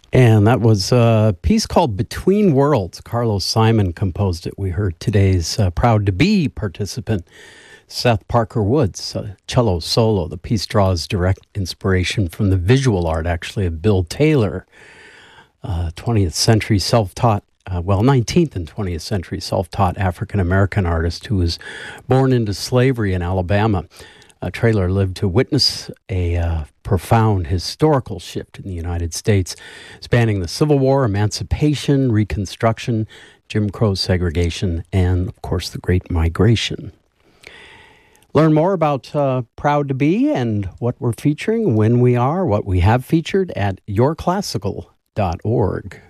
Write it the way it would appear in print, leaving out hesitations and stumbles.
And that was a piece called Between Worlds. Carlos Simon composed it. We heard today's Proud to Be participant, Seth Parker Woods, cello solo. The piece draws direct inspiration from the visual art, actually, of Bill Taylor, 20th century self-taught, 19th and 20th century self-taught African-American artist who was born into slavery in Alabama. Taylor lived to witness a profound historical shift in the United States, spanning the Civil War, Emancipation, Reconstruction, Jim Crow segregation, and, of course, the Great Migration. Learn more about Proud to Be and what we're featuring, when we are, what we have featured at yourclassical.org.